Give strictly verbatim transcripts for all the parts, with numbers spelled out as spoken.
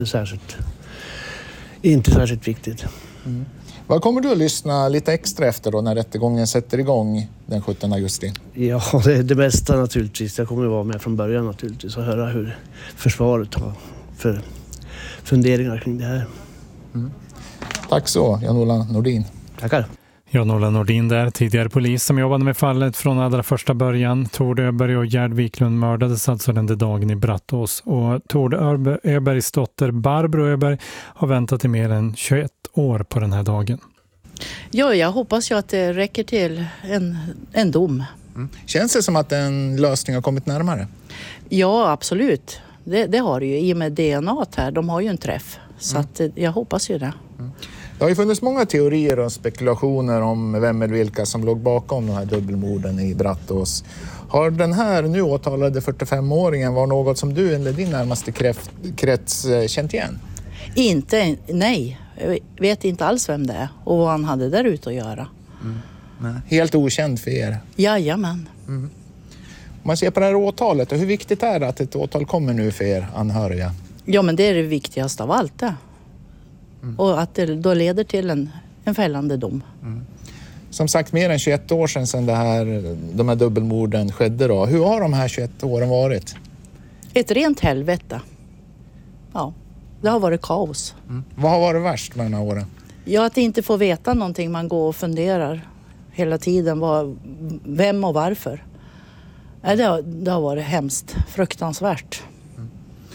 Det är särskilt, inte särskilt viktigt. Mm. Vad kommer du att lyssna lite extra efter då när rättegången sätter igång den sjuttonde augusti? Ja, det är det bästa naturligtvis. Jag kommer att vara med från början naturligtvis och höra hur försvaret har för funderingar kring det här. Mm. Tack så, Jan-Ola Nordin. Tackar. Jan-Ola Nordin där, tidigare polis som jobbade med fallet från allra första början. Tord Öberg och Gerd Wiklund mördades alltså den dagen i Brattås. Och Tord Öbergs dotter Barbro Öberg har väntat i mer än tjugoett år på den här dagen. Ja, jag hoppas ju att det räcker till en, en dom. Mm. Känns det som att en lösning har kommit närmare? Ja, absolut. Det, det har det ju. I och med D N A här, de har ju en träff. Så mm. att, jag hoppas ju det. Mm. Det har ju funnits många teorier och spekulationer om vem eller vilka som låg bakom de här dubbelmorden i Brattås. Har den här nu åtalade fyrtiofemåringen var något som du eller din närmaste krets känt igen? Inte, nej. Jag vet inte alls vem det är och vad han hade där ute att göra. Mm. Nej. Helt okänd för er? Jajamän. Mm. Om man ser på det här åtalet, hur viktigt är det att ett åtal kommer nu för er anhöriga? Ja, men det är det viktigaste av allt det. Mm. Och att det då leder till en, en fällande dom. Mm. Som sagt, mer än tjugoett år sedan, sedan det här, de här dubbelmorden skedde då. Hur har de här tjugoett åren varit? Ett rent helvete. Ja, det har varit kaos. Mm. Vad har varit värst med de här åren? Ja, att inte få veta någonting. Man går och funderar hela tiden. Vad, vem och varför. Nej, det, har, det har varit hemskt. Fruktansvärt. Mm.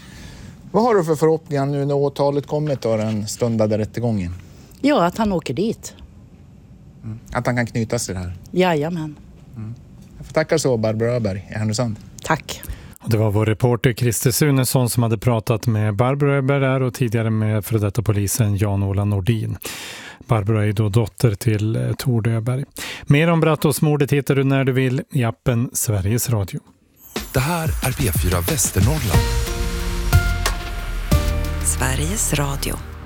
Vad har du för förhoppningar nu när åtalet kommit och den stundade rättegången? Ja, att han åker dit. Mm. Att han kan knytas till det här? Jajamän. Mm. Jag får tacka så, Barbro Öberg i Härnösand. Tack. Det var vår reporter Christer Sunesson som hade pratat med Barbro Öberg där och tidigare med för detta polisen Jan-Ola Nordin. Barbro är då dotter till Tord Öberg. Mer om Brattåsmordet hittar du när du vill i appen Sveriges Radio. Det här är P fyra Västernorrland. Sveriges Radio.